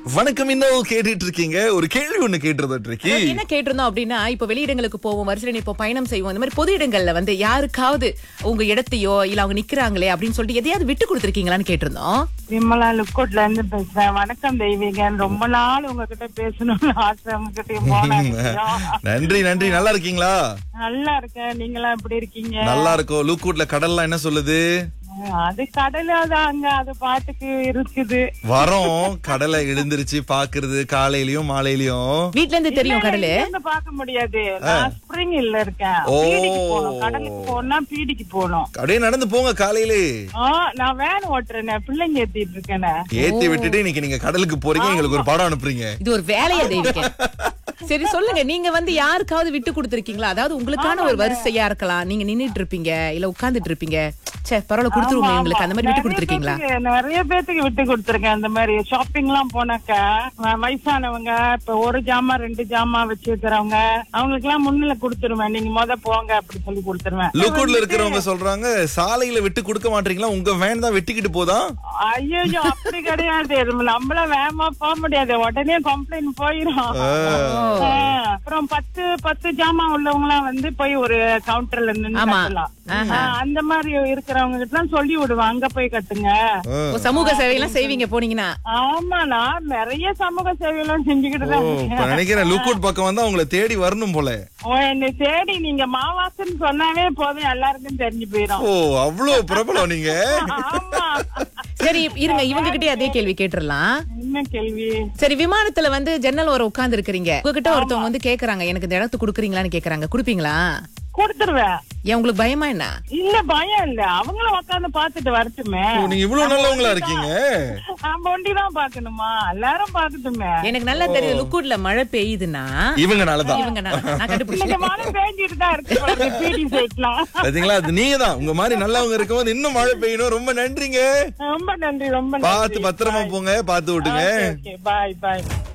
வணக்கம். இன்னும் கேட்டுட்டு இருக்கீங்க. ஒரு கேள்வி ஒண்ணு கேட்டுருந்துட்டு இருக்கி. என்ன கேட்டிருந்தோம் அப்படின்னா, இப்ப வெளியிடங்களுக்கு போவோம், வரிசையில இப்போ பயணம் செய்வோம். இந்த மாதிரி பொது இடங்கள்ல வந்து யாருக்காவது உங்க இடத்தையோ இல்ல அவங்க நிக்கிறாங்களே அப்படின்னு சொல்லிட்டு எதையாவது விட்டு கொடுத்துருக்கீங்களான்னு கேட்டிருந்தோம். விமலா லுக்கோட்ல இருந்து பேசுறேன். வணக்கம் தெய்வீகன். ரொம்ப நாள் உங்ககிட்ட பேசணும்னு ஆசை. உங்ககிட்ட நன்றி நன்றி. நல்லா இருக்கீங்களா? நல்லா இருக்கேன். நீங்களா எப்படி இருக்கீங்க? நல்லா இருக்கோம். லூக்கூட்ல கடல்லாம் என்ன சொல்லுது? அது கடலாதாங்க, அது பாட்டுக்கு இருக்குது. வரோம் கடலை எழுந்திருச்சு பாக்குறது காலையிலயும் மாலையிலயும். வீட்ல இருந்து தெரியும் கடலு பார்க்க முடியாது. நான் ஸ்பிரிங் இல்ல இருக்கேன். பீடிக்கு போகணும். கடலுக்கு போனா பீடிக்கு போகணும். அப்படியே நடந்து போங்க காலையிலே. நான் வேன் ஓட்டுறேன். பிள்ளைங்க ஏத்திட்டு இருக்கேன். ஏத்தி விட்டுட்டு இன்னைக்கு நீங்க கடலுக்கு போறீங்க, எங்களுக்கு ஒரு படம் அனுப்புறீங்க. இது ஒரு வேலையா தெய்வீகன்? சரி சொல்லுங்க, நீங்க வந்து யாருக்காவது விட்டு கொடுத்திருக்கீங்களா? அதாவது உங்களுக்கான ஒரு வரிசையா இருக்கலாம், நீங்க நின்னுட்டு இருப்பீங்க இல்ல உட்கார்ந்துட்டு இருப்பீங்க, சே பரவாயில்ல கொடுத்துருவோம் எங்களுக்கு, அந்த மாதிரி விட்டு கொடுத்திருக்கீங்களா? நிறைய பேத்துக்கு விட்டு கொடுத்திருக்கேன். அந்த மாதிரி ஷாப்பிங் எல்லாம் போனாக்கா வயசானவங்க, இப்ப ஒரு ஜாமா 2 ஜாமா வச்சிருக்கிறவங்க, அவங்களுக்கு எல்லாம் முன்னில கொடுத்துருவேன். நீங்க போங்க அப்படி சொல்லி கொடுத்துருவேன். லூக்கூட்ல இருக்கிறவங்க சொல்றாங்க, சாலையில விட்டு கொடுக்க மாட்டீங்களா, உங்க வேன் தான் வெட்டிக்கிட்டு போதா? ஐயோ அப்படி கிடையாது. நம்மள வேகமா போக முடியாது, உடனே கம்ப்ளைண்ட் போயிரும். அப்புறம் 10 ஜாமா உள்ளவங்க எல்லாம் வந்து போய் ஒரு கவுண்டர்ல நின்று அந்த மாதிரி இருக்கிறவங்க கிட்ட சொல்லி விடுவேன், அங்க போய் கட்டுங்க. சமூக சேவை எல்லாம் செய்வீங்க போனீங்கன்னா? ஆமா, நான் நிறைய சமூக சேவை எல்லாம் செஞ்சுக்கிட்டு தான் நினைக்கிறேன். லூக்கூட் பக்கம் வந்தா உங்களை தேடி வரணும் போல. என்னை தேடி நீங்க மாவாசன்னு சொன்னாவே போதும், எல்லாருக்கும் தெரிஞ்சு போயிடும். ஓ அவ்வளவு பிரபலம் நீங்க. ஆமா. சரி இருங்க, இவங்க கிட்டே அதே கேள்வி கேட்டுறலாம். என்ன கேள்வி? சரி, விமானத்துல வந்து ஜன்னல் வர உட்கார்ந்து இருக்கிறீங்க, உங்ககிட்ட ஒருத்தவங்க வந்து கேக்குறாங்க, எனக்கு இந்த இடத்து குடுக்குறீங்களான்னு கேக்குறாங்க, குடுப்பீங்களா? கொடுத்துருவேன். ஏன் உங்களுக்கு பயமா என்ன? இல்ல பயம் இல்ல, அவங்களும் உட்காந்து பாத்துட்டு வரட்டுமே. நீங்க இவ்வளவு நல்லவங்களா இருக்கீங்க. நம்ம ஒண்டிதான் பாக்கணுமா? எல்லாரும் பாக்கட்டுமே. எனக்கு நல்லா தெரியுது, லுக்கூட்ல மழை பெய்யுதுன்னா இவங்கனாலதான். நான் கண்டுபிடிச்சேன். மழை பெய்ஞ்சிட்டு தான் இருக்கு பீடி சைட்லாம். பாத்தீங்களா, அது நீங்க தான். உங்க மாதிரி நல்லவங்க இருக்கும்போது இன்னும் மழை பெய்யணும். ரொம்ப நன்றிங்க. ரொம்ப நன்றி. ரொம்ப பார்த்து பத்திரமா போங்க, பார்த்து விட்டுங்க. பாய் பாய்.